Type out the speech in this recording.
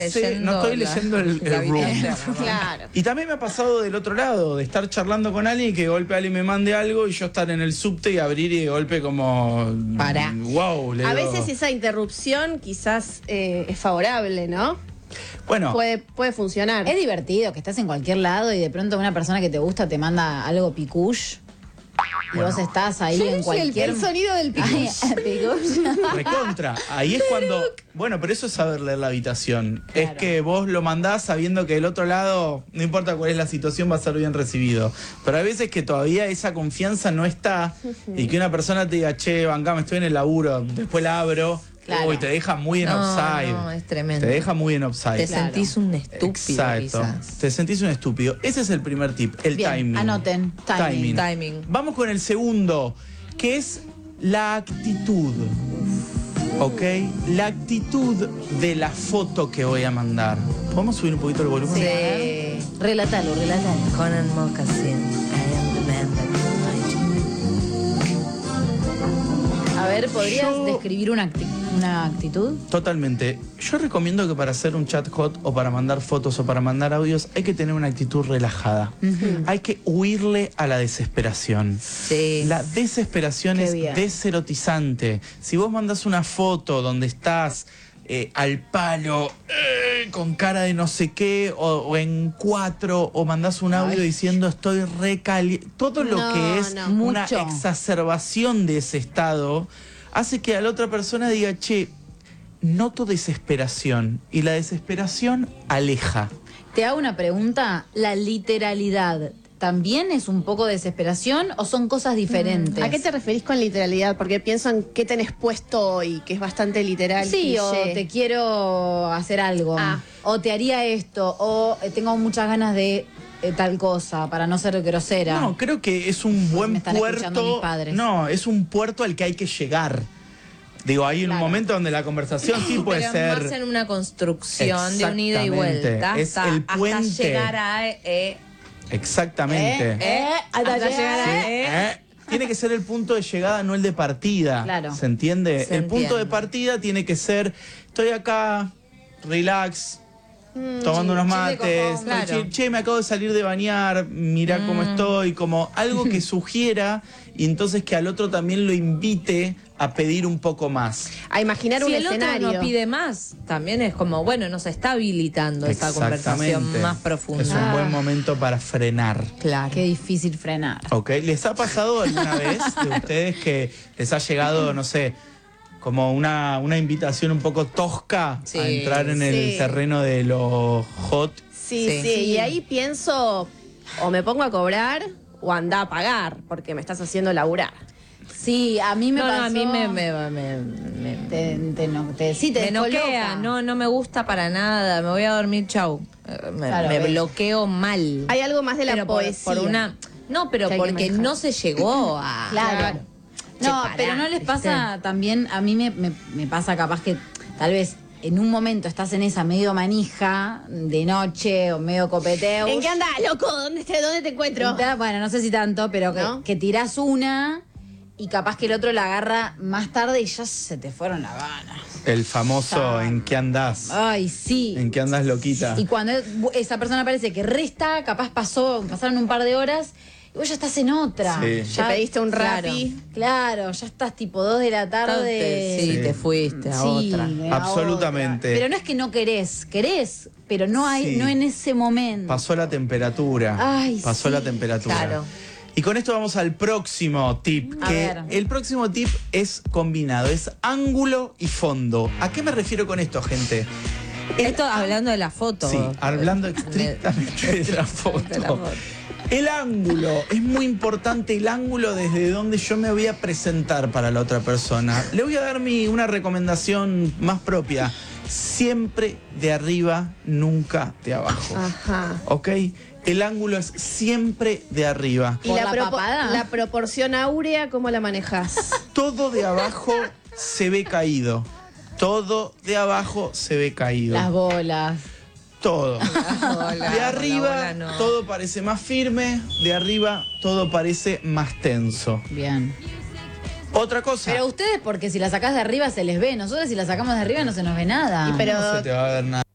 Sí, no estoy leyendo el room. Claro. Y también me ha pasado del otro lado, de estar charlando con alguien y que de golpe alguien me mande algo y yo estar en el subte y abrir y de golpe como... Para. Wow. A veces esa interrupción quizás es favorable, ¿no? Bueno, Puede funcionar. Es divertido que estás en cualquier lado y de pronto una persona que te gusta te manda algo picush. Y vos estás ahí en cualquier... el sonido del picush. recontra. Ahí es cuando... Bueno, pero eso es saber leer la habitación. Claro. Es que vos lo mandás sabiendo que del otro lado, no importa cuál es la situación, va a ser bien recibido. Pero hay veces que todavía esa confianza no está y que una persona te diga, che, bancame, estoy en el laburo, después la abro. Claro. Uy, te deja muy en offside. No, es tremendo. Te deja muy en offside. Te sentís un estúpido, Exacto. quizás. Te sentís un estúpido. Ese es el primer tip, el Bien, timing. anoten. Timing. Timing. Vamos con el segundo, que es la actitud. ¿Ok? La actitud de la foto que voy a mandar. ¿Podemos subir un poquito el volumen? Sí. Relatalo. Conan Moccasin. I am the man that you like. A ver, ¿podrías describir una actitud? Totalmente. Yo recomiendo que para hacer un chat hot o para mandar fotos o para mandar audios hay que tener una actitud relajada. Hay que huirle a la desesperación. Sí. La desesperación Qué es bien. deserotizante. Si vos mandás una foto donde estás al palo, con cara de no sé qué, o en 4, o mandás un audio diciendo estoy recaliente, todo lo que es una Mucho. exacerbación de ese estado hace que a la otra persona diga, che, noto desesperación, y la desesperación aleja. Te hago una pregunta. ¿La literalidad también es un poco desesperación o son cosas diferentes? ¿A qué te referís con literalidad? Porque pienso en qué tenés puesto hoy, que es bastante literal. Sí, o cliché. te quiero hacer algo. Ah. O te haría esto. O tengo muchas ganas de tal cosa, para no ser grosera. No, creo que es un buen Me están escuchando mis puerto. padres. No, es un puerto al que hay que llegar. Digo, hay un Claro. momento donde la conversación sí puede Pero ser. más en una construcción de un ida y Exactamente. vuelta. Es hasta, el puente. hasta llegar a... Exactamente. Hasta hasta llegar a- llegar a... Tiene que ser el punto de llegada, no el de partida. Claro. ¿Se entiende? Se el punto de entiende. partida tiene que ser, estoy acá, relax, tomando unos chill de mates, cojón, claro. che, me acabo de salir de bañar, mirá cómo estoy, como algo que sugiera y entonces que al otro también lo invite a pedir un poco más. A imaginar Si un el escenario. otro no pide más, también es como, bueno, nos está habilitando esa conversación más profunda. Es un buen momento para frenar. Claro. Qué difícil frenar. ¿Ok? ¿Les ha pasado alguna vez de ustedes que les ha llegado, no sé, como una invitación un poco tosca Sí, a entrar en el sí. terreno de lo hot? Sí, Sí. sí, y ahí pienso, o me pongo a cobrar o anda a pagar, porque me estás haciendo laburar. Sí, a mí me No, pasó... no, a mí sí, te me noquea, descoloca. no me gusta para nada, me voy a dormir, chau. Claro, Me ves. bloqueo mal. Hay algo más de la Pero poesía. por una... No, pero que hay que porque manejar. no se llegó a... Claro. Che, No, pará, pero no les pasa también, a mí me pasa capaz que tal vez en un momento estás en esa medio manija de noche o medio copeteo. ¿En qué andás, loco? ¿Dónde te encuentro? Bueno, no sé si tanto, pero ¿No? que tirás una y capaz que el otro la agarra más tarde y ya se te fueron las ganas. El famoso ¿en qué andás? Ay, sí. ¿En qué andás, loquita? Y cuando esa persona parece que resta, capaz pasaron un par de horas y vos ya estás en otra. Sí. Ya, Te pediste un claro, Rappi. Claro, ya estás tipo 2 de la tarde. Sí, Sí. te fuiste a Sí, otra. a Absolutamente. otra. Pero no es que no querés, pero no hay, Sí. no en ese momento. Pasó la temperatura. Ay, Pasó sí. la temperatura. Claro. Y con esto vamos al próximo tip. A Que ver. el próximo tip es combinado, es ángulo y fondo. ¿A qué me refiero con esto, gente? Esto hablando de la foto. Sí, hablando estrictamente de la foto. De la foto. El ángulo, es muy importante el ángulo desde donde yo me voy a presentar para la otra persona. Le voy a dar una recomendación más propia. Siempre de arriba, nunca de abajo. Ajá. ¿Ok? El ángulo es siempre de arriba. ¿Y ¿Por la, la papada? la proporción áurea, cómo la manejas? Todo de abajo se ve caído. Todo de abajo se ve caído. Las bolas. Todo. Hola, De arriba hola, no. todo parece más firme, de arriba todo parece más tenso. Bien. Otra cosa. Pero ustedes, porque si la sacás de arriba se les ve. Nosotros si la sacamos de arriba no se nos ve nada. Pero no se te va a ver nada.